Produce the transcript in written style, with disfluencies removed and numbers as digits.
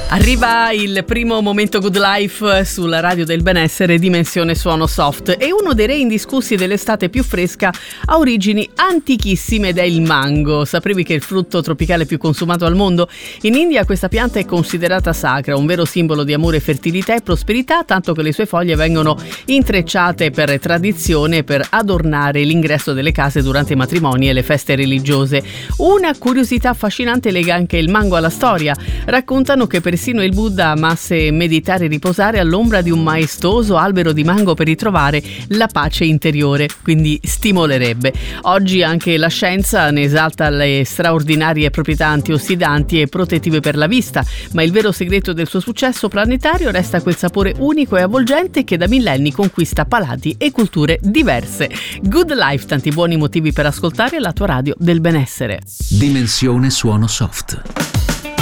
Arriva il primo momento Good Life sulla radio del benessere, Dimensione Suono Soft, e uno dei re indiscussi dell'estate più fresca ha origini antichissime ed è il mango. Sapevi che è il frutto tropicale più consumato al mondo? In India questa pianta è considerata sacra, un vero simbolo di amore, fertilità e prosperità, tanto che le sue foglie vengono intrecciate per tradizione per adornare l'ingresso delle case durante i matrimoni e le feste religiose. Una curiosità affascinante lega anche il mango alla storia. Raccontano che persino il Buddha amasse meditare e riposare all'ombra di un maestoso albero di mango per ritrovare la pace interiore, quindi stimolerebbe. Oggi anche la scienza ne esalta le straordinarie proprietà antiossidanti e protettive per la vista, ma il vero segreto del suo successo planetario resta quel sapore unico e avvolgente che da millenni conquista palati e culture diverse. Good Life, tanti buoni motivi per ascoltare la tua radio del benessere. Dimensione Suono Soft.